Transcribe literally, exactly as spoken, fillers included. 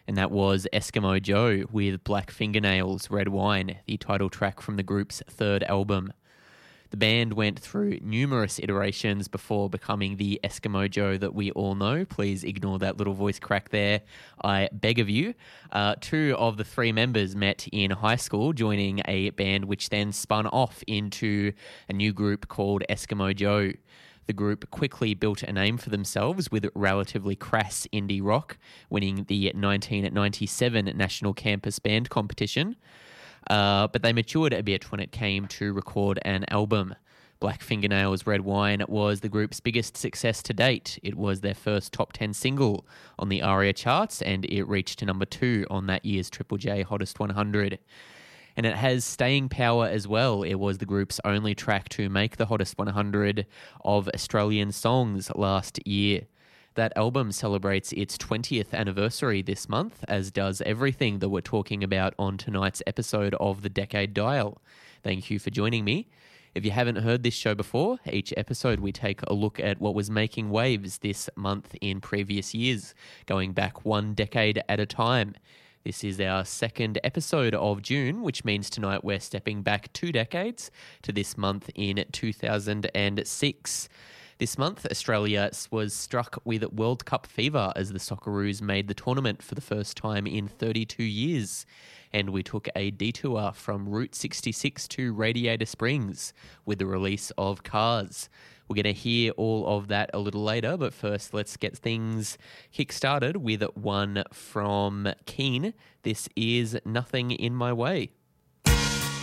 and that was Eskimo Joe with Black Fingernails, Red Wine, the title track from the group's third album. The band went through numerous iterations before becoming the Eskimo Joe that we all know. Please ignore that little voice crack there, I beg of you. Uh, two of the three members met in high school, joining a band which then spun off into a new group called Eskimo Joe. The group quickly built a name for themselves with relatively crass indie rock, winning the nineteen ninety-seven National Campus Band Competition. Uh, but they matured a bit when it came to record an album. Black Fingernails, Red Wine was the group's biggest success to date. It was their first top ten single on the ARIA charts, and it reached number two on that year's Triple J Hottest one hundred. And it has staying power as well. It was the group's only track to make the Hottest one hundred of Australian songs last year. That album celebrates its twentieth anniversary this month, as does everything that we're talking about on tonight's episode of The Decade Dial. Thank you for joining me. If you haven't heard this show before, each episode we take a look at what was making waves this month in previous years, going back one decade at a time. This is our second episode of June, which means tonight we're stepping back two decades to this month in two thousand six. This month, Australia was struck with World Cup fever as the Socceroos made the tournament for the first time in thirty-two years. And we took a detour from Route sixty-six to Radiator Springs with the release of Cars. We're going to hear all of that a little later, but first let's get things kick-started with one from Keane. This is Nothing in My Way.